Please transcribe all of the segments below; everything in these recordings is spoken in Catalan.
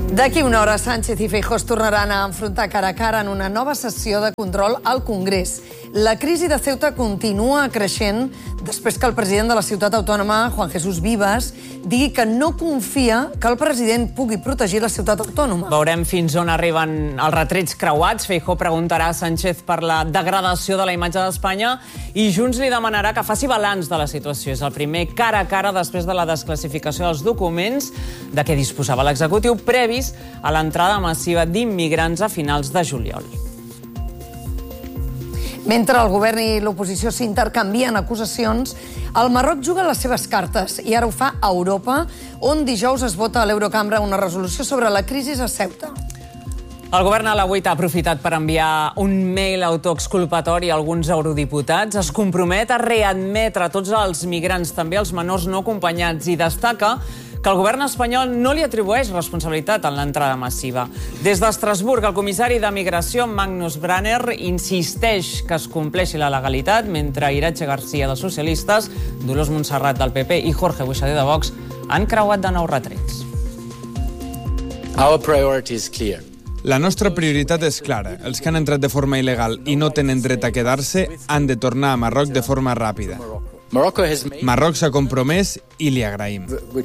D'aquí una hora, Sánchez i Feijóo es tornaran a enfrontar cara a cara en una nova sessió de control al Congrés. La crisi de Ceuta continua creixent després que el president de la ciutat autònoma, Juan Jesús Vivas, digui que no confia que el president pugui protegir la ciutat autònoma. Veurem fins on arriben els retrets creuats. Feijóo preguntarà a Sánchez per la degradació de la imatge d'Espanya i Junts li demanarà que faci balanç de la situació. És el primer cara a cara després de la desclassificació dels documents de què disposava l'executiu previs a l'entrada massiva d'immigrants a finals de juliol. Mentre el govern i l'oposició s'intercanvien acusacions, el Marroc juga les seves cartes i ara ho fa a Europa, on dijous es vota a l'Eurocambra una resolució sobre la crisi a Ceuta. El govern a la 8 ha aprofitat per enviar un mail autoexculpatori a alguns eurodiputats. Es compromet a readmetre tots els migrants, també els menors no acompanyats, i destaca que el govern espanyol no li atribueix responsabilitat en l'entrada massiva. Des d'Estrasburg, el comissari de Migració, Magnus Branner, insisteix que es compleixi la legalitat, mentre Iratxe García, dels socialistes, Dolors Montserrat, del PP, i Jorge Buixader, de Vox, han creuat de nous retrets. Our priority is clear. La nostra prioritat és clara. Els que han entrat de forma il·legal i no tenen dret a quedar-se han de tornar a Marroc de forma ràpida. Marroc s'ha compromès i li agraïm.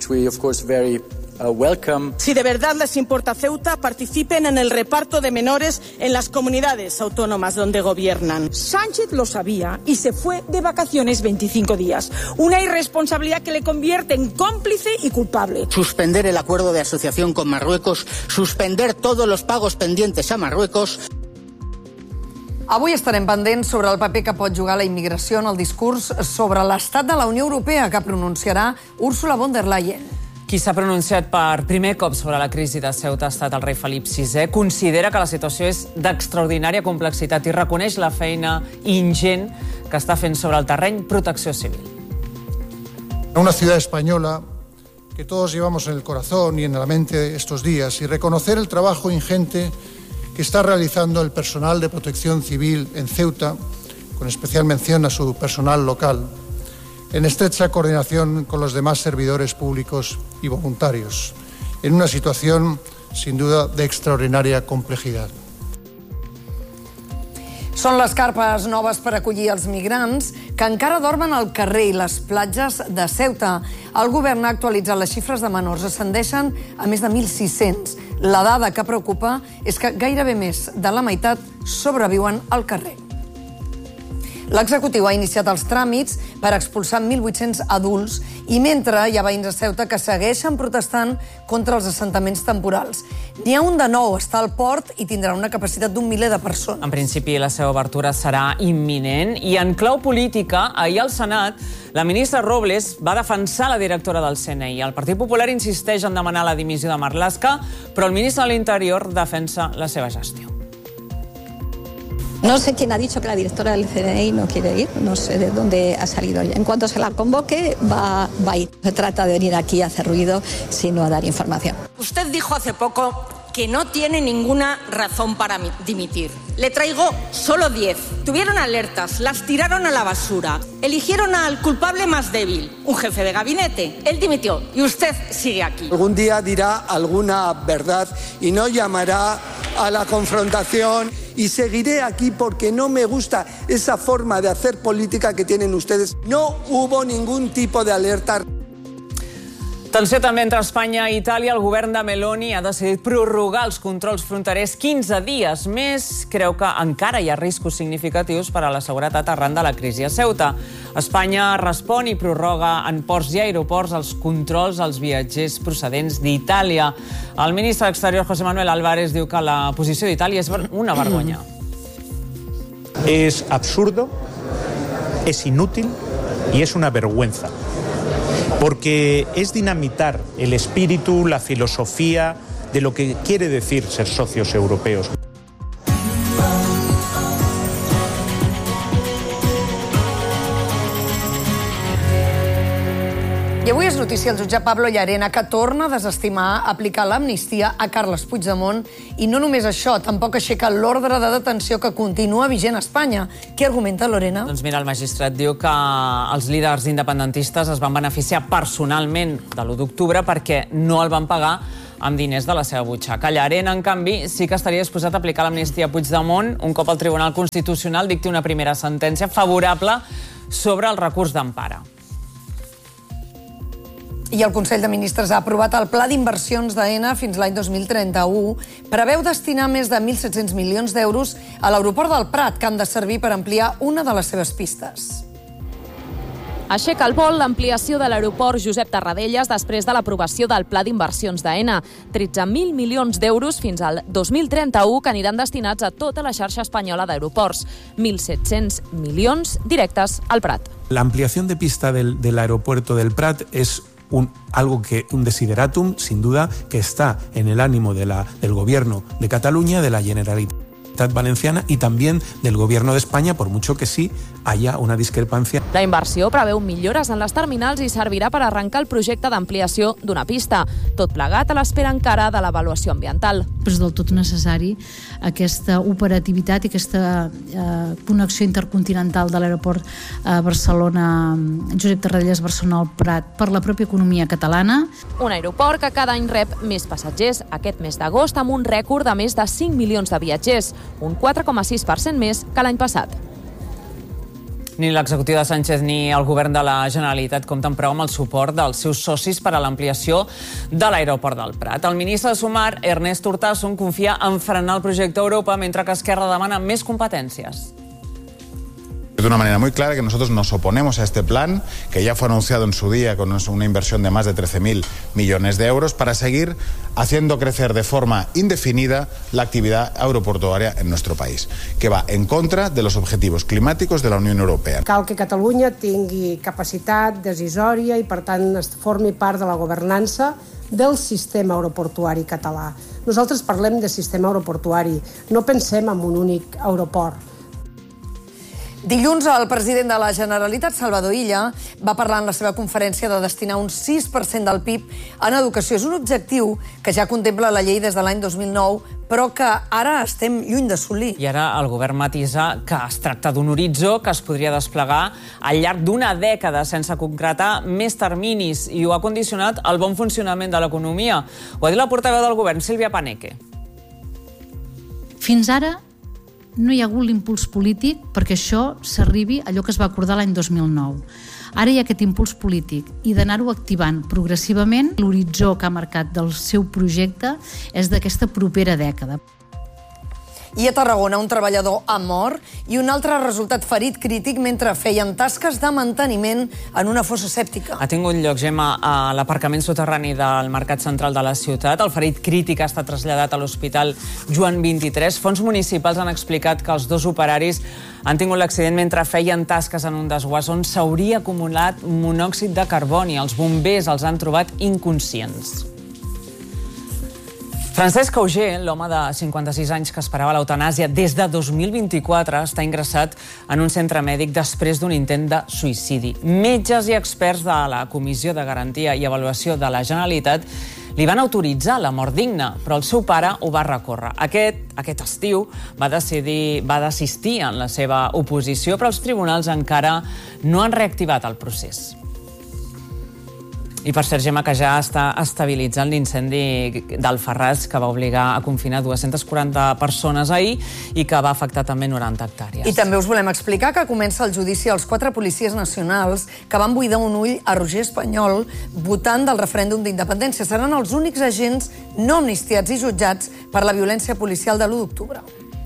Si de verdad les importa Ceuta, participen en el reparto de menores en las comunidades autónomas donde gobiernan. Sánchez lo sabía y se fue de vacaciones 25 días. Una irresponsabilidad que le convierte en cómplice y culpable. Suspender el acuerdo de asociación con Marruecos, suspender todos los pagos pendientes a Marruecos. Avui estarem pendents sobre el paper que pot jugar la immigració en el discurs sobre l'estat de la Unió Europea que pronunciarà Ursula von der Leyen. Qui s'ha pronunciat per primer cop sobre la crisi de Ceuta ha estat el rei Felip VI. Considera que la situació és d'extraordinària complexitat i reconeix la feina ingent que està fent sobre el terreny Protecció Civil. Una ciudad española que todos llevamos en el corazón y en la mente estos días y reconocer el trabajo ingente que está realizando el personal de Protección Civil en Ceuta, con especial mención a su personal local, en estrecha coordinación con los demás servidores públicos y voluntarios, en una situación, sin duda, de extraordinaria complejidad. Són les carpes noves per acollir els migrants que encara dormen al carrer i les platges de Ceuta. El govern ha actualitzat les xifres de menors, ascendeixen a més de 1.600. La dada que preocupa és que gairebé més de la meitat sobreviuen al carrer. L'executiu ha iniciat els tràmits per expulsar 1.800 adults i mentre hi ha veïns a Ceuta que segueixen protestant contra els assentaments temporals. N'hi ha un de nou, està al port i tindrà una capacitat d'un miler de persones. En principi, la seva obertura serà imminent i en clau política, ahir al Senat, la ministra Robles va defensar la directora del CNI. El Partit Popular insisteix en demanar la dimissió de Marlaska, però el ministre de l'Interior defensa la seva gestió. No sé quién ha dicho que la directora del CNI no quiere ir, no sé de dónde ha salido. En cuanto se la convoque, va a ir. Se trata de venir aquí a hacer ruido, sino a dar información. Usted dijo hace poco que no tiene ninguna razón para dimitir. Le traigo solo 10. Tuvieron alertas, las tiraron a la basura. Eligieron al culpable más débil, un jefe de gabinete. Él dimitió y usted sigue aquí. Algún día dirá alguna verdad y no llamará a la confrontación. Y seguiré aquí porque no me gusta esa forma de hacer política que tienen ustedes. No hubo ningún tipo de alerta. Tensió també entre Espanya i Itàlia. El govern de Meloni ha decidit prorrogar els controls fronterers 15 dies més. Creu que encara hi ha riscos significatius per a la seguretat arran de la crisi a Ceuta. Espanya respon i prorroga en ports i aeroports els controls als viatgers procedents d'Itàlia. El ministre d'Exterior, José Manuel Álvarez, diu que la posició d'Itàlia és una vergonya. Es absurdo, es inútil y es una vergüenza. Porque es dinamitar el espíritu, la filosofía de lo que quiere decir ser socios europeos. I avui és notícia el jutge Pablo Llarena, que torna a desestimar aplicar l'amnistia a Carles Puigdemont. I no només això, tampoc aixeca l'ordre de detenció que continua vigent a Espanya. Què argumenta Lorena? Doncs mira, el magistrat diu que els líders independentistes es van beneficiar personalment de l'1 d'octubre perquè no el van pagar amb diners de la seva butxaca. Llarena, en canvi, sí que estaria disposat a aplicar l'amnistia a Puigdemont un cop el Tribunal Constitucional dicti una primera sentència favorable sobre el recurs d'empara. I el Consell de Ministres ha aprovat el pla d'inversions d'AENA fins l'any 2031. Preveu destinar més de 1.700 milions d'euros a l'aeroport del Prat, que han de servir per ampliar una de les seves pistes. Aixeca el vol l'ampliació de l'aeroport Josep Tarradellas després de l'aprovació del pla d'inversions d'AENA. 13.000 milions d'euros fins al 2031 que aniran destinats a tota la xarxa espanyola d'aeroports. 1.700 milions directes al Prat. La ampliación de pista del aeropuerto del Prat es un desideratum, sin duda, que está en el ánimo del Gobierno de Cataluña, de la Generalitat Valenciana y también del Gobierno de España, por mucho que sí haya una discrepancia. La inversió preveu millores en les terminals i servirà per arrencar el projecte d'ampliació d'una pista. Tot plegat a l'espera encara de l'avaluació ambiental. És del tot necessari aquesta operativitat i aquesta connexió intercontinental de l'aeroport Barcelona, Josep Tarradellas, Barcelona al Prat, per la pròpia economia catalana. Un aeroport que cada any rep més passatgers, aquest mes d'agost amb un rècord de més de 5 milions de viatgers, un 4,6% més que l'any passat. Ni l'executiu de Sánchez ni el govern de la Generalitat compten prou amb el suport dels seus socis per a l'ampliació de l'aeroport del Prat. El ministre de Sumar, Ernest Urtasun, confia en frenar el projecte Europa, mentre que Esquerra demana més competències. De una manera muy clara que nosotros nos oponemos a este plan, que ya fue anunciado en su día con una inversión de más de 13.000 millones de euros, para seguir haciendo crecer de forma indefinida la actividad aeroportuària en nuestro país, que va en contra de los objetivos climáticos de la Unión Europea. Cal que Catalunya tingui capacitat decisòria i, per tant, formi part de la governança del sistema aeroportuari català. Nosaltres parlem de sistema aeroportuari, no pensem en un únic aeroport. Dilluns, el president de la Generalitat, Salvador Illa, va parlar en la seva conferència de destinar un 6% del PIB en educació. És un objectiu que ja contempla la llei des de l'any 2009, però que ara estem lluny d'assolir. I ara el govern matisa que es tracta d'un horitzó que es podria desplegar al llarg d'una dècada sense concretar més terminis, i ho ha condicionat el bon funcionament de l'economia. Ho ha dit la portaveu del govern, Sílvia Paneque. Fins ara no hi ha hagut l'impuls polític perquè això s'arribi a allò que es va acordar l'any 2009. Ara hi ha aquest impuls polític i d'anar-ho activant progressivament. L'horitzó que ha marcat del seu projecte és d'aquesta propera dècada. I a Tarragona, un treballador ha mort i un altre ha resultat ferit crític mentre feien tasques de manteniment en una fossa sèptica. Ha tingut lloc, Gemma, a l'aparcament soterrani del Mercat Central de la ciutat. El ferit crític ha estat traslladat a l'Hospital Joan 23. Fons municipals han explicat que els dos operaris han tingut l'accident mentre feien tasques en un desguàs on s'hauria acumulat monòxid de carboni. Els bombers els han trobat inconscients. Francesc Auger, l'home de 56 anys que esperava l'eutanàsia des de 2024, està ingressat en un centre mèdic després d'un intent de suïcidi. Metges i experts de la Comissió de Garantia i Avaluació de la Generalitat li van autoritzar la mort digna, però el seu pare ho va recórrer. Aquest estiu va desistir en la seva oposició, però els tribunals encara no han reactivat el procés. I per cert, Gemma, que ja està estabilitzant l'incendi d'Alfarràs que va obligar a confinar 240 persones ahir i que va afectar també 90 hectàrees. I també us volem explicar que comença el judici als 4 policies nacionals que van buidar un ull a Roger Espanyol votant del referèndum d'independència. Seran els únics agents no amnistiats i jutjats per la violència policial de l'1 d'octubre.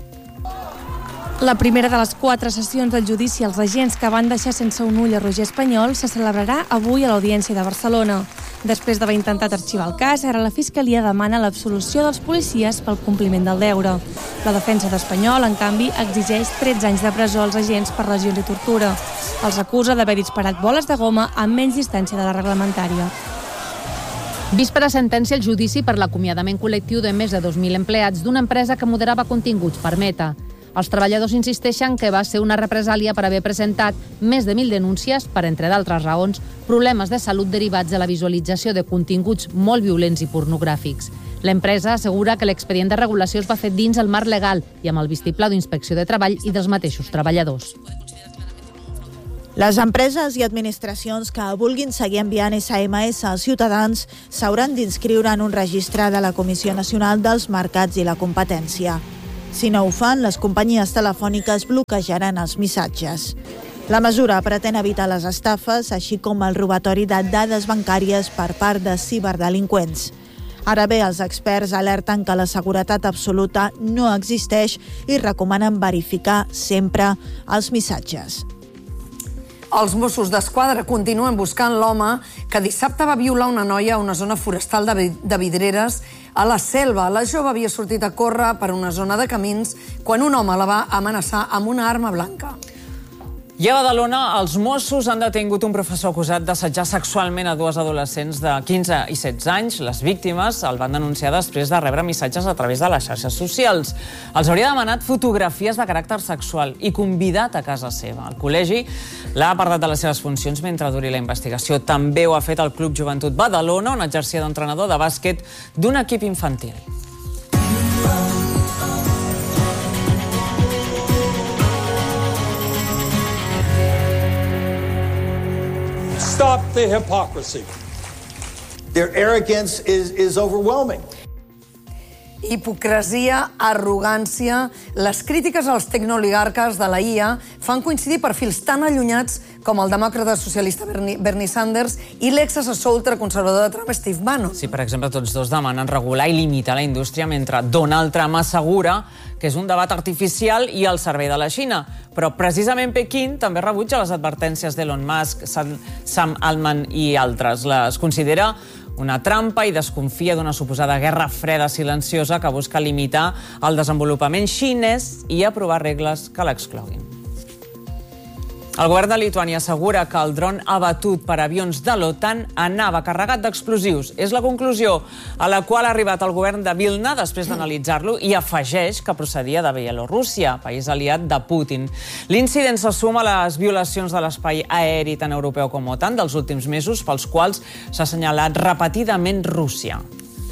La primera de les 4 sessions del judici als agents que van deixar sense un ull a Roger Espanyol se celebrarà avui a l'Audiència de Barcelona. Després d'haver intentat arxivar el cas, ara la Fiscalia demana l'absolució dels policies pel compliment del deure. La defensa d'Espanyol, en canvi, exigeix 13 anys de presó als agents per lesions i tortura. Els acusa d'haver disparat boles de goma amb menys distància de la reglamentària. Víspera sentència el judici per l'acomiadament col·lectiu de més de 2.000 empleats d'una empresa que moderava continguts per Meta. Els treballadors insisteixen que va ser una represàlia per haver presentat més de 1.000 denúncies per, entre d'altres raons, problemes de salut derivats de la visualització de continguts molt violents i pornogràfics. L'empresa assegura que l'expedient de regulació es va fer dins el marc legal i amb el vistiplau d'inspecció de treball i dels mateixos treballadors. Les empreses i administracions que vulguin seguir enviant SMS als ciutadans s'hauran d'inscriure en un registre de la Comissió Nacional dels Mercats i la Competència. Si no ho fan, les companyies telefòniques bloquejaran els missatges. La mesura pretén evitar les estafes, així com el robatori de dades bancàries per part de ciberdelinqüents. Ara bé, els experts alerten que la seguretat absoluta no existeix i recomanen verificar sempre els missatges. Els Mossos d'Esquadra continuen buscant l'home que dissabte va violar una noia a una zona forestal de Vidreres a la Selva. La jove havia sortit a córrer per una zona de camins quan un home la va amenaçar amb una arma blanca. I a Badalona, els Mossos han detingut un professor acusat d'assetjar sexualment a dues adolescents de 15 i 16 anys. Les víctimes el van denunciar després de rebre missatges a través de les xarxes socials. Els hauria demanat fotografies de caràcter sexual i convidat a casa seva. El col·legi l'ha apartat de les seves funcions mentre duri la investigació. També ho ha fet el Club Joventut Badalona, on exercia d'entrenador de bàsquet d'un equip infantil. Stop the hypocrisy. Their arrogance is overwhelming. Hipocresia, arrogància... Les crítiques als tecnooligarques de la IA fan coincidir perfils tan allunyats com el demòcrata socialista Bernie Sanders i l'exassessor ultraconservador de Trump, Steve Bannon. Sí, per exemple, tots dos demanen regular i limitar la indústria mentre Donald Trump assegura que és un debat artificial i al servei de la Xina. Però precisament Pequín també rebutja les advertències d'Elon Musk, Sam Altman i altres. Les considera una trampa i desconfia d'una suposada guerra freda silenciosa que busca limitar el desenvolupament xinès i aprovar regles que l'excloguin. El govern de Lituània assegura que el dron abatut per avions de l'OTAN anava carregat d'explosius. És la conclusió a la qual ha arribat el govern de Vilna després d'analitzar-lo i afegeix que procedia de Bielorússia, país aliat de Putin. L'incident se suma a les violacions de l'espai aeri tant europeu com OTAN dels últims mesos, pels quals s'ha assenyalat repetidament Rússia.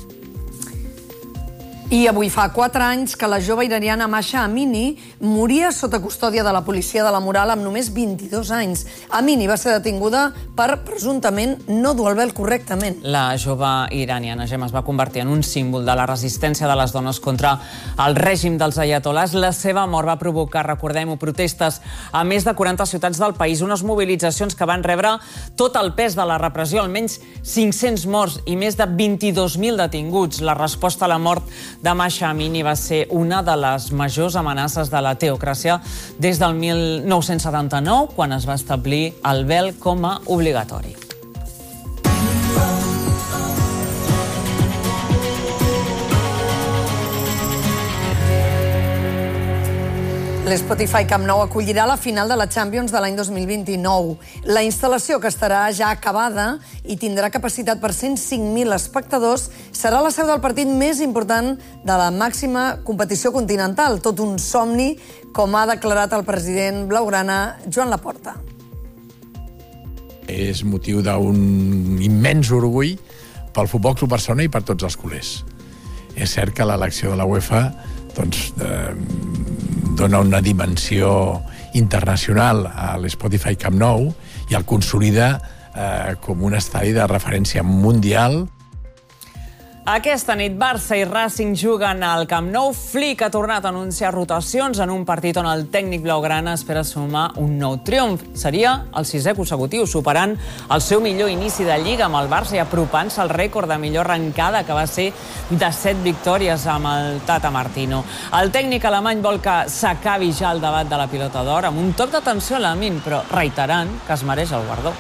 I avui fa 4 anys que la jove iraniana Masha Amini moria sota custòdia de la policia de la moral amb només 22 anys. Amini va ser detinguda per, presumptament, no dur el vel correctament. La jove iraniana Gem es va convertir en un símbol de la resistència de les dones contra el règim dels ayatolars. La seva mort va provocar, recordem-ho, protestes a més de 40 ciutats del país, unes mobilitzacions que van rebre tot el pes de la repressió, almenys 500 morts i més de 22.000 detinguts. La resposta a la mort de Masha Amini va ser una de les majors amenaces de la teocràcia des del 1979, quan es va establir el vel com a obligatori. L'Spotify Camp Nou acollirà la final de la Champions de l'any 2029. La instal·lació, que estarà ja acabada i tindrà capacitat per 105.000 espectadors, serà la seu del partit més important de la màxima competició continental. Tot un somni, com ha declarat el president blaugrana Joan Laporta. És motiu d'un immens orgull pel Futbol Club Barcelona i per tots els culers. És cert que l'elecció de la UEFA dona una dimensió internacional a l'Spotify Camp Nou i el consolida com un estadi de referència mundial. Aquesta nit Barça i Racing juguen al Camp Nou. Flick ha tornat a anunciar rotacions en un partit on el tècnic blaugrana espera sumar un nou triomf. Seria el 6è consecutiu, superant el seu millor inici de Lliga amb el Barça i apropant-se al rècord de millor arrencada, que va ser de 7 victòries amb el Tata Martino. El tècnic alemany vol que s'acabi ja el debat de la pilota d'or amb un toc d'atenció a Lamine, però reiterant que es mereix el guardó.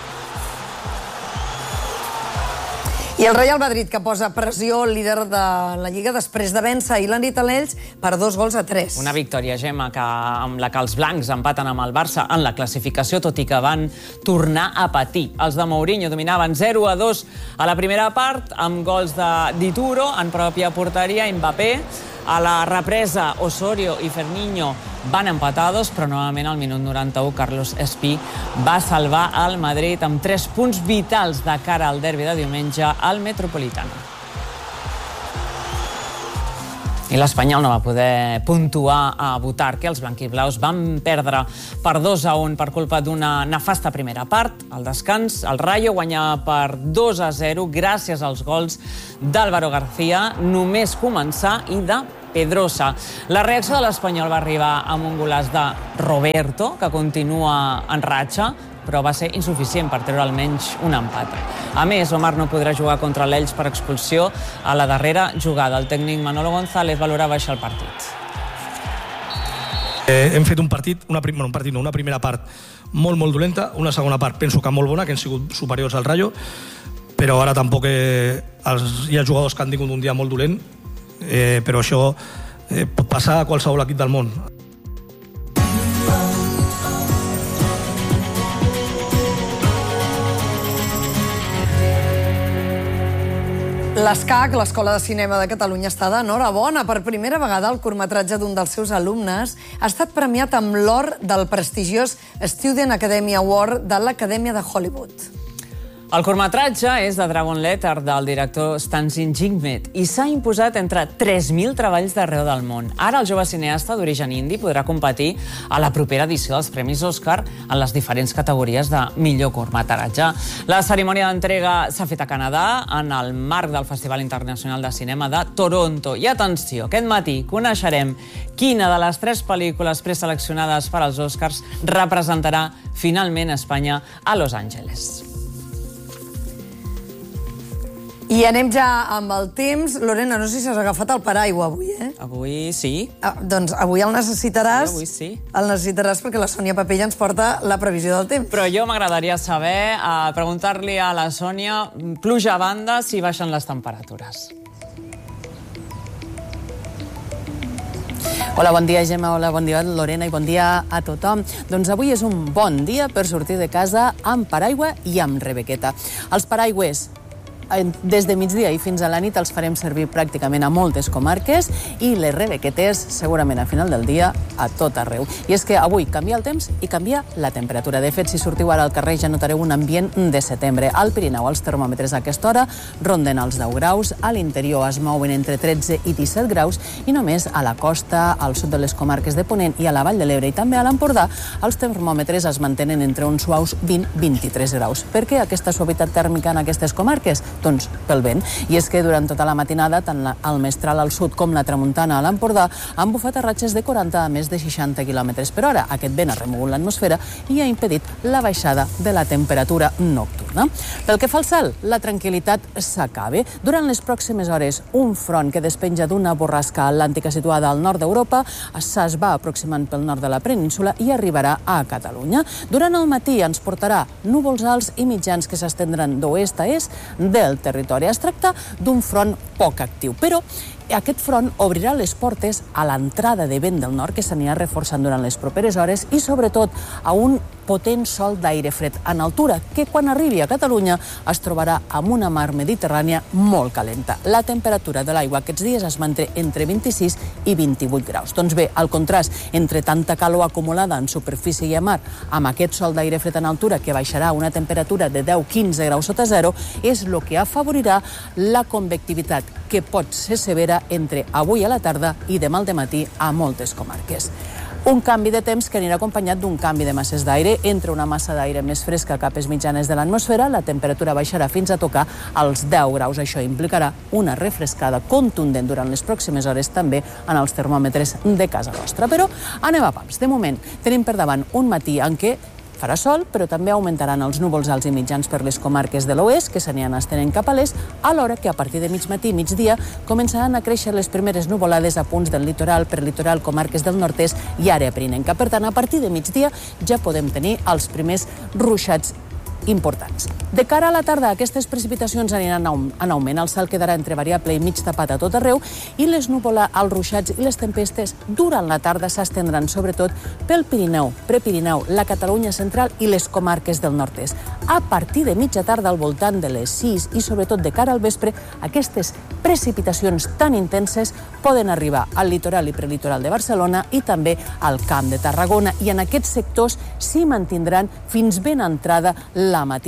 I el Real Madrid, que posa pressió al líder de la Lliga després de vèncer i l'Andit Alells per 2-3. Una victòria, Gemma, amb la que els blancs empaten amb el Barça en la classificació, tot i que van tornar a patir. Els de Mourinho dominaven 0-2 a la primera part, amb gols de Dituro en pròpia porteria, Mbappé. A la represa, Osorio i Firmino van empatar 2, però novament al minut 91 Carlos Espí va salvar el Madrid amb 3 punts vitals de cara al derbi de diumenge al Metropolitano. I l'Espanyol no va poder puntuar a Butarque. Els blanquiblaus van perdre per 2-1 per culpa d'una nefasta primera part. Al descans, el Rayo guanyava per 2-0 gràcies als gols d'Álvaro García, només començar, i de Pedrosa. La reacció de l'Espanyol va arribar amb un golaç de Roberto, que continua en ratxa, però va ser insuficient per treure almenys un empat. A més, Omar no podrà jugar contra l'Elx per expulsió a la darrera jugada. El tècnic Manolo González valorava això el partit. Hem fet una primera part molt dolenta, una segona part penso que molt bona, que han sigut superiors al Rayo, però ara tampoc hi ha jugadors que han tingut un dia molt dolent, però això pot passar a qualsevol equip del món. L'ESCAC, l'Escola de Cinema de Catalunya, està d'enhorabona. Per primera vegada, el curtmetratge d'un dels seus alumnes ha estat premiat amb l'or del prestigiós Student Academy Award de l'Acadèmia de Hollywood. El curtmetratge és de Dragon Letter, del director Stanley Jingmet, i s'ha imposat entre 3.000 treballs d'arreu del món. Ara el jove cineasta d'origen indi podrà competir a la propera edició dels Premis Òscar en les diferents categories de millor curtmetratge. La cerimònia d'entrega s'ha fet a Canadà en el marc del Festival Internacional de Cinema de Toronto. I atenció, aquest matí coneixerem quina de les 3 pel·lícules preseleccionades per als Òscars representarà finalment Espanya a Los Angeles. I anem ja amb el temps. Lorena, no sé si has agafat el paraigua avui, eh? Avui sí. Doncs avui el necessitaràs. Avui sí. El necessitaràs perquè la Sònia Papella ens porta la previsió del temps. Però jo m'agradaria saber, preguntar-li a la Sònia, pluja a banda, si baixen les temperatures. Hola, bon dia, Gemma. Hola, bon dia, Lorena, i bon dia a tothom. Doncs avui és un bon dia per sortir de casa amb paraigua i amb rebequeta. Els paraigües des de migdia i fins a la nit els farem servir pràcticament a moltes comarques i les rebequetes segurament a final del dia a tot arreu. I és que avui canvia el temps i canvia la temperatura. De fet, si sortiu ara al carrer ja notareu un ambient de setembre. Al Pirineu els termòmetres a aquesta hora ronden els 10 graus, a l'interior es mouen entre 13 i 17 graus i només a la costa, al sud de les comarques de Ponent i a la Vall de l'Ebre i també a l'Empordà els termòmetres es mantenen entre uns suaus 20-23 graus. Per què aquesta suavitat tèrmica en aquestes comarques? Doncs pel vent. I és que durant tota la matinada, tant el mestral al sud com la tramuntana a l'Empordà han bufat a ratxes de 40 a més de 60 km per hora. Aquest vent ha remogut l'atmosfera i ha impedit la baixada de la temperatura nocturna. Pel que fa al cel, la tranquil·litat s'acaba. Durant les pròximes hores, un front que despenja d'una borrasca atlàntica situada al nord d'Europa es va aproximant pel nord de la península i arribarà a Catalunya. Durant el matí ens portarà núvols alts i mitjans que s'estendran d'oest a est del territori. Es tracta d'un front poc actiu, però aquest front obrirà les portes a l'entrada de vent del nord que s'anirà reforçant durant les properes hores i sobretot a un potent sol d'aire fred en altura que quan arribi a Catalunya es trobarà amb una mar mediterrània molt calenta. La temperatura de l'aigua aquests dies es manté entre 26 i 28 graus. Doncs bé, el contrast entre tanta calor acumulada en superfície i a mar amb aquest sol d'aire fred en altura que baixarà a una temperatura de 10-15 graus sota zero és el que afavorirà la convectivitat que pot ser severa entre avui a la tarda i demà al dematí a moltes comarques. Un canvi de temps que anirà acompanyat d'un canvi de masses d'aire. Entre una massa d'aire més fresca a capes mitjanes de l'atmosfera, la temperatura baixarà fins a tocar els 10 graus. Això implicarà una refrescada contundent durant les pròximes hores també en els termòmetres de casa nostra. Però anem a pams. De moment tenim per davant un matí en què farà sol, però també augmentaran els núvols alts i mitjans per les comarques de l'oest, que s'aniran estenent cap a l'est, alhora que a partir de mig matí i migdia començaran a créixer les primeres nuvolades a punts del litoral, prelitoral, comarques del nord-est i àrea pirinenca. Per tant, a partir de migdia ja podem tenir els primers ruixats importants. De cara a la tarda, aquestes precipitacions aniran en augment. El cel quedarà entre variable i mig tapat a tot arreu i les núvoles, els ruixats i les tempestes durant la tarda s'estendran sobretot pel Pirineu, Prepirineu, la Catalunya central i les comarques del nord-est. A partir de mitja tarda, al voltant de les 6 i sobretot de cara al vespre, aquestes precipitacions tan intenses poden arribar al litoral i prelitoral de Barcelona i també al Camp de Tarragona i en aquests sectors s'hi mantindran fins ben entrada la matinada i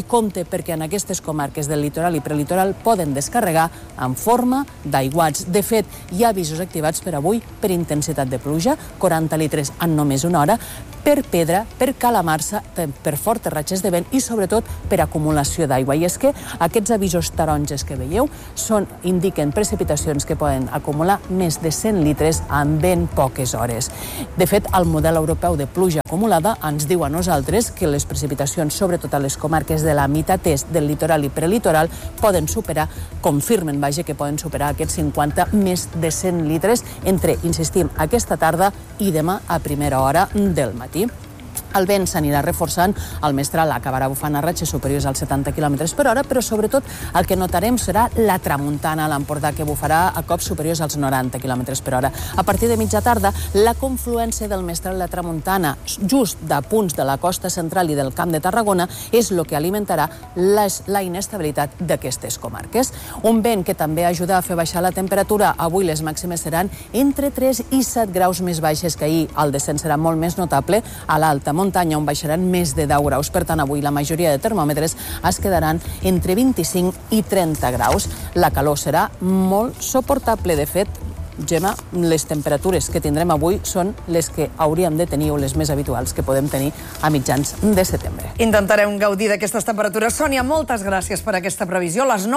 compte perquè en aquestes comarques del litoral i prelitoral poden descarregar en forma d'aiguats. De fet, hi ha avisos activats per avui per intensitat de pluja, 40 litres en només una hora, per pedra, per calamarsa, per fortes ratxes de vent i sobretot per acumulació d'aigua. I és que aquests avisos taronges que veieu indiquen precipitacions que poden acumular més de 100 litres en ben poques hores. De fet, el model europeu de pluja acumulada ens diu a nosaltres que les precipitacions, sobretot a les comarques de la meitat est del litoral i prelitoral, poden superar, confirmen, que poden superar aquests 50 més de 100 litres entre, insistim, aquesta tarda i demà a primera hora del matí. El vent s'anirà reforçant, el mestral acabarà bufant a ratxes superiors als 70 km per hora, però sobretot el que notarem serà la tramuntana a l'Empordà, que bufarà a cops superiors als 90 km per hora. A partir de mitja tarda, la confluència del mestral i la tramuntana just de punts de la costa central i del Camp de Tarragona és el que alimentarà la inestabilitat d'aquestes comarques. Un vent que també ajuda a fer baixar la temperatura. Avui les màximes seran entre 3 i 7 graus més baixes que ahir. El descens serà molt més notable a l'alta muntanya, on baixaran més de 10 graus. Per tant, avui la majoria de termòmetres es quedaran entre 25 i 30 graus. La calor serà molt suportable. De fet, Gemma, les temperatures que tindrem avui són les que hauríem de tenir o les més habituals que podem tenir a mitjans de setembre. Intentarem gaudir d'aquestes temperatures. Sònia, moltes gràcies per aquesta previsió. Les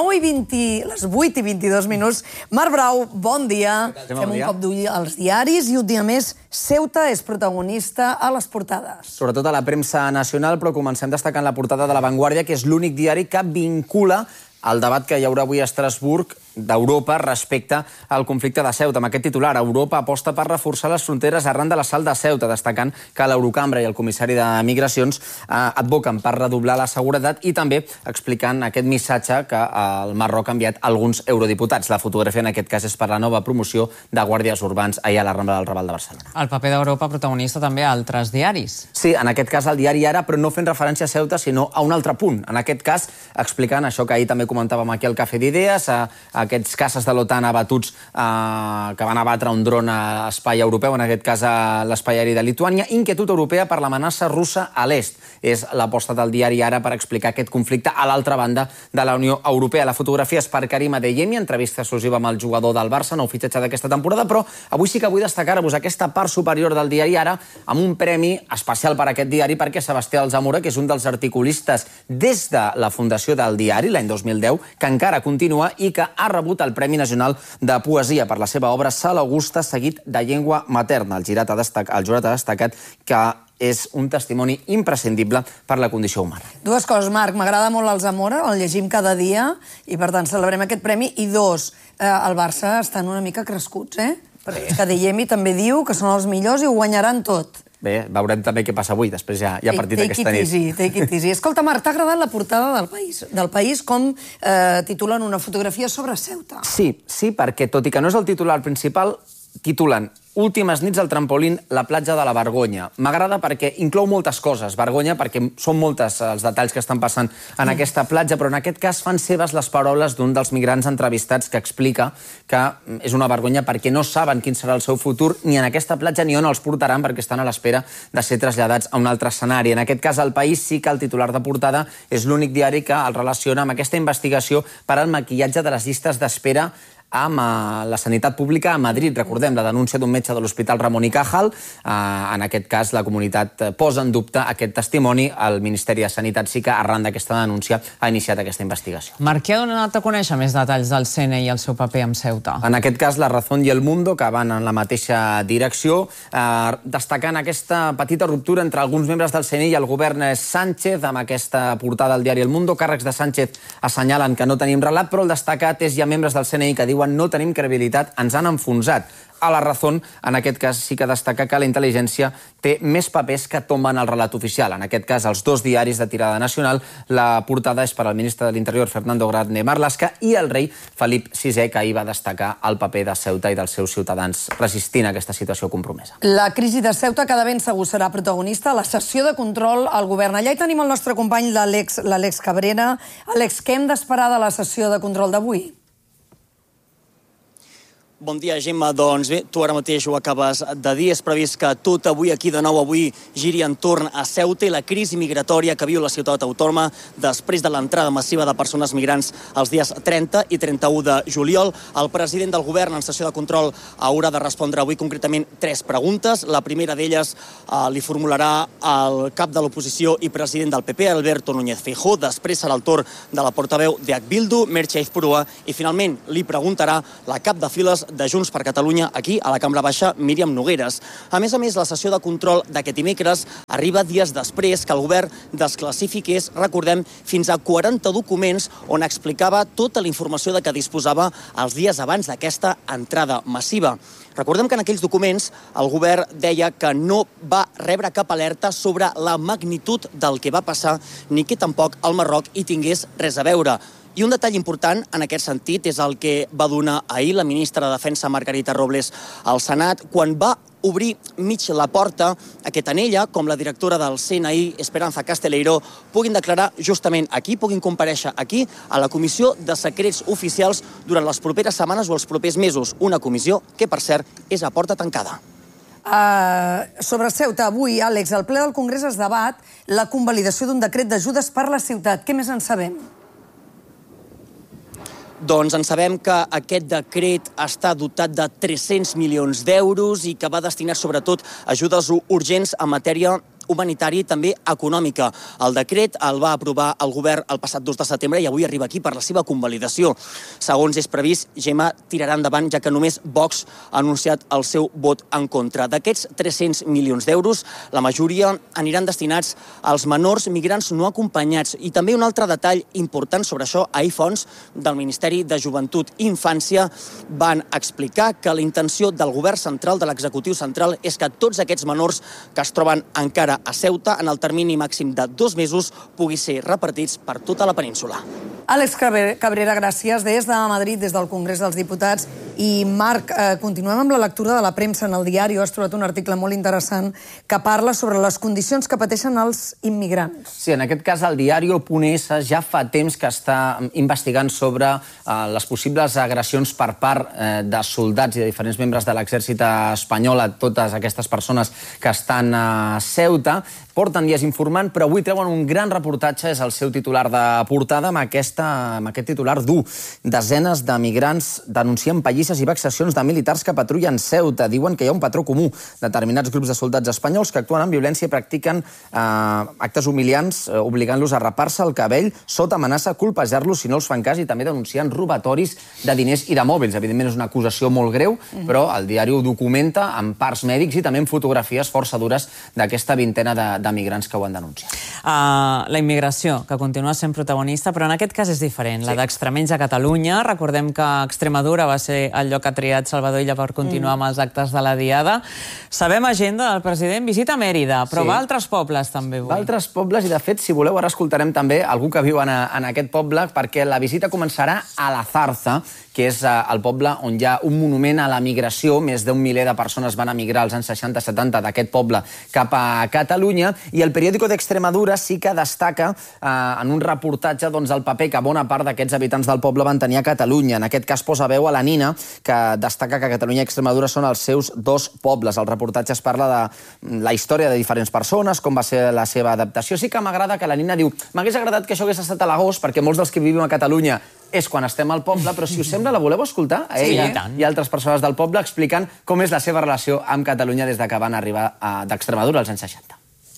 8 i 22 minuts. Marc Brau, bon dia. Fem un cop d'ull als diaris i un dia més Ceuta és protagonista a les portades. Sobretot a la premsa nacional, però comencem destacant la portada de La Vanguardia, que és l'únic diari que vincula el debat que hi haurà avui a Estrasburg d'Europa respecte al conflicte de Ceuta. Amb aquest titular, Europa aposta per reforçar les fronteres arran de l'assalt de Ceuta, destacant que l'Eurocambra i el comissari de Migracions advoquen per redoblar la seguretat i també explicant aquest missatge que el Marroc ha enviat a alguns eurodiputats. La fotografia en aquest cas és per la nova promoció de guàrdies urbans ahir a la Rambla del Raval de Barcelona. El paper d'Europa protagonista també a altres diaris. Sí, en aquest cas el diari Ara, però no fent referència a Ceuta, sinó a un altre punt. En aquest cas, explicant això que ahir també comentàvem aquí al Cafè d'Idees, aquests caces de l'OTAN abatuts que van abatre un dron a l'espai europeu, en aquest cas a l'espai aeri de Lituània, inquietud europea per l'amenaça russa a l'est. És l'aposta del diari Ara per explicar aquest conflicte a l'altra banda de la Unió Europea. La fotografia és per Karim Adeyemi, entrevista exclusiva amb el jugador del Barça, nou fitxatge d'aquesta temporada, però avui sí que vull destacar-vos aquesta part superior del diari Ara amb un premi especial per a aquest diari perquè Sebastià Alzamora, que és un dels articulistes des de la fundació del diari l'any 2010, que encara continua i que ha rebut el Premi Nacional de Poesia per la seva obra Sal Augusta, seguit de llengua materna. El jurat ha destacat que és un testimoni imprescindible per la condició humana. Dues coses, Marc. M'agrada molt l'Alzamora, el llegim cada dia i, per tant, celebrem aquest premi. I dos, el Barça estan una mica crescuts, Perquè Adeyemi també diu que són els millors i ho guanyaran tot. Bé, veurem també què passa avui, després ja ha partit aquesta nit. Take it easy. Escolta, Marc, t'ha agradat la portada del País com titulen una fotografia sobre Ceuta? Sí, perquè tot i que no és el titular principal, titulen Últimes nits al trampolín, la platja de la Vergonya. M'agrada perquè inclou moltes coses. Vergonya perquè són moltes els detalls que estan passant en aquesta platja, però en aquest cas fan seves les paraules d'un dels migrants entrevistats que explica que és una vergonya perquè no saben quin serà el seu futur ni en aquesta platja ni on els portaran perquè estan a l'espera de ser traslladats a un altre escenari. En aquest cas, El País sí que el titular de portada és l'únic diari que el relaciona amb aquesta investigació per al maquillatge de les llistes d'espera amb la sanitat pública a Madrid. Recordem la denúncia d'un metge de l'Hospital Ramón y Cajal. En aquest cas, la comunitat posa en dubte aquest testimoni. El Ministeri de Sanitat sí que, arran d'aquesta denúncia, ha iniciat aquesta investigació. Marc, qui ha donat a conèixer més detalls del CNI i el seu paper amb Ceuta? En aquest cas, La Razón i El Mundo, que van en la mateixa direcció, destacant aquesta petita ruptura entre alguns membres del CNI i el govern Sánchez. Amb aquesta portada al diari El Mundo, càrrecs de Sánchez assenyalen que no tenim relat, però el destacat és hi ha membres del CNI que diuen no tenim credibilitat, ens han enfonsat. A La Razón, en aquest cas, sí que destaca que la intel·ligència té més papers que tomben el relat oficial. En aquest cas, els dos diaris de tirada nacional. La portada és per al ministre de l'Interior, Fernando Grande Marlaska, i el rei Felip VI, que ahir va destacar el paper de Ceuta i dels seus ciutadans resistint a aquesta situació compromesa. La crisi de Ceuta, que de ben segur serà protagonista a la sessió de control al govern. Allà hi tenim el nostre company, l'Àlex Cabrera. Àlex, què hem d'esperar de la sessió de control d'avui? Bon dia, Gemma. Doncs bé, tu ara mateix ho acabes de dir. És previst que tot avui aquí de nou giri entorn a Ceuta i la crisi migratòria que viu la ciutat autònoma després de l'entrada massiva de persones migrants els dies 30 i 31 de juliol. El president del govern en sessió de control haurà de respondre avui concretament 3 preguntes. La primera d'elles li formularà el cap de l'oposició i president del PP, Alberto Núñez Feijóo. Després serà el torn de la portaveu de Bildu, Merche Aizpurua, i finalment li preguntarà la cap de files de Junts per Catalunya aquí a la Cambra Baixa, Míriam Nogueres. A més, la sessió de control d'aquest dimecres arriba dies després que el govern desclassifiqués, recordem, fins a 40 documents on explicava tota la informació de què disposava els dies abans d'aquesta entrada massiva. Recordem que en aquells documents el govern deia que no va rebre cap alerta sobre la magnitud del que va passar ni que tampoc el Marroc hi tingués res a veure. I un detall important en aquest sentit és el que va donar ahir la ministra de Defensa Margarita Robles al Senat quan va obrir mig la porta a que tant ella com la directora del CNI, Esperanza Casteleiro, puguin declarar justament aquí, puguin comparèixer aquí a la Comissió de Secrets Oficials durant les properes setmanes o els propers mesos. Una comissió que, per cert, és a porta tancada. Sobre Ceuta, avui, Àlex, al ple del Congrés es debat la convalidació d'un decret d'ajudes per la ciutat. Què més en sabem? Doncs en sabem que aquest decret està dotat de 300 milions d'euros i que va destinat sobretot a ajudes urgents en matèria humanitària i també econòmica. El decret el va aprovar el govern el passat 2 de setembre i avui arriba aquí per la seva convalidació. Segons és previst, Gemma tirarà endavant, ja que només Vox ha anunciat el seu vot en contra. D'aquests 300 milions d'euros, la majoria aniran destinats als menors migrants no acompanyats. I també un altre detall important sobre això, ahir fonts del Ministeri de Joventut i Infància van explicar que la intenció del govern central, de l'executiu central, és que tots aquests menors que es troben encara a Ceuta, en el termini màxim de 2 mesos, pugui ser repartits per tota la península. Àlex Cabrera, gràcies. Des de Madrid, des del Congrés dels Diputats. I Marc, continuem amb la lectura de la premsa. En el diari has trobat un article molt interessant que parla sobre les condicions que pateixen els immigrants. Sí, en aquest cas el diari.es ja fa temps que està investigant sobre les possibles agressions per part de soldats i de diferents membres de l'exèrcit espanyol a totes aquestes persones que estan a Ceuta. Porten dies informant, però avui treuen un gran reportatge, és el seu titular de portada, amb aquest titular dur. Desenes de migrants denuncien pallisses i vexacions de militars que patrullen Ceuta. Diuen que hi ha un patró comú. Determinats grups de soldats espanyols que actuen amb violència i practiquen actes humiliants, obligant-los a rapar-se el cabell sota amenaça, colpejar-los si no els fan cas i també denuncien robatoris de diners i de mòbils. Evidentment és una acusació molt greu, però el diari ho documenta amb parts mèdics i també amb fotografies força dures d'aquesta vintena de migrants que ho han denunciat. La immigració, que continua sent protagonista, però en aquest cas és diferent. La d'extremenys a Catalunya. Recordem que Extremadura va ser el lloc que ha triat Salvador Illa per continuar amb els actes de la Diada. Sabem agenda del president, visita Mèrida, però va a altres pobles també avui. Va a altres pobles i, de fet, si voleu, ara escoltarem també algú que viu en aquest poble, perquè la visita començarà a la Zarza, que és el poble on hi ha un monument a la migració. Més d'un miler de persones van emigrar als anys 60-70 d'aquest poble cap a Catalunya, i el periòdico d'Extremadura sí que destaca en un reportatge el paper que bona part d'aquests habitants del poble van tenir a Catalunya. En aquest cas posa veu a la Nina, que destaca que Catalunya i Extremadura són els seus 2 pobles. El reportatge es parla de la història de diferents persones, com va ser la seva adaptació. Sí que m'agrada que la Nina diu: m'hagués agradat que això hagués estat a l'agost, perquè molts dels que vivim a Catalunya és quan estem al poble, però si us sembla, la voleu escoltar? A ella i altres persones del poble explicant com és la seva relació amb Catalunya des que van arribar d'Extremadura als anys 60.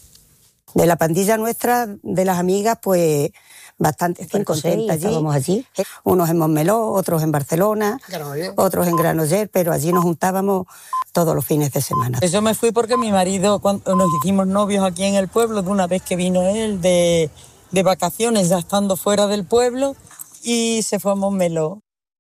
De la pandilla nuestra, de las amigas, pues bastante contentas allí. Estábamos allí. Unos en Montmeló, otros en Barcelona, otros en Granollers, pero allí nos juntábamos todos los fines de semana. Yo me fui porque mi marido, cuando nos hicimos novios aquí en el pueblo, de una vez que vino él de vacaciones, ya estando fuera del pueblo, i se fue a Montmeló.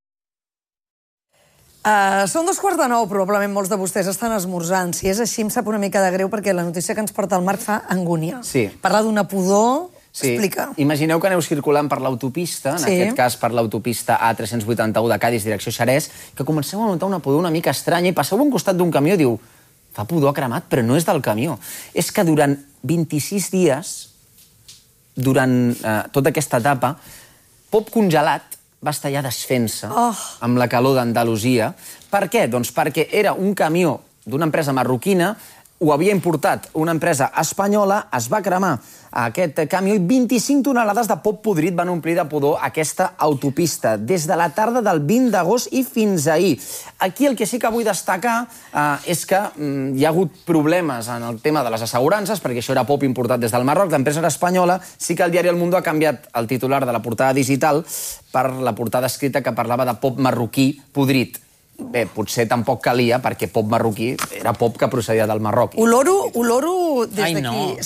Són 2:15, probablement molts de vostès estan esmorzant. Si és així, em sap una mica de greu perquè la notícia que ens porta el Marc fa angúnia. Sí. Parla d'una pudor... Explica. Imagineu que aneu circulant per l'autopista, en aquest cas per l'autopista A381 de Cadis, direcció Xerès, que comenceu a notar una pudor una mica estranya i passeu a un costat d'un camió i diu: fa pudor a cremat, però no és del camió. És que durant 26 dies, durant tota aquesta etapa, pop congelat va estar ja desfent-se amb la calor d'Andalusia. Per què? Doncs perquè era un camió d'una empresa marroquina, ho havia importat una empresa espanyola, es va cremar aquest camió i 25 tonelades de pop podrit van omplir de pudor aquesta autopista des de la tarda del 20 d'agost i fins ahir. Aquí el que sí que vull destacar és que hi ha hagut problemes en el tema de les assegurances, perquè això era pop importat des del Marroc, l'empresa era espanyola, sí que el diari El Mundo ha canviat el titular de la portada digital per la portada escrita que parlava de pop marroquí podrit. Bé, potser tampoc calia, perquè pop marroquí era pop que procedia del Marroc. Oloro des d'aquí.